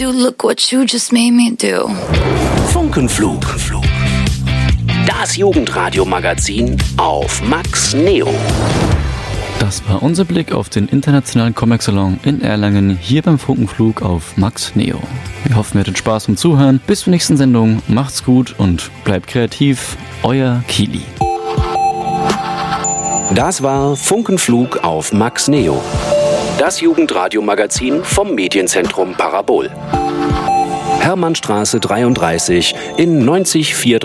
do, look what you just made me do. Funkenflug. Das Jugendradio-Magazin auf Max Neo. Das war unser Blick auf den internationalen Comic-Salon in Erlangen, hier beim Funkenflug auf Max Neo. Wir hoffen, ihr hattet Spaß beim Zuhören. Bis zur nächsten Sendung. Macht's gut und bleibt kreativ. Euer Kili. Das war Funkenflug auf Max Neo. Das Jugendradio-Magazin vom Medienzentrum Parabol. Hermannstraße 33 in 904